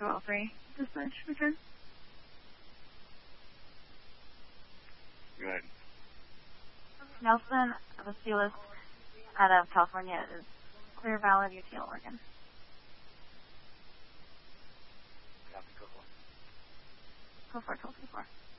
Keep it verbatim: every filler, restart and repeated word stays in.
two oh three. Dispatch, return. Go ahead. Nelson, the Steelist out of California is clear, valid, U T L, Oregon. Copy, go for it. Go for it, twelve two four.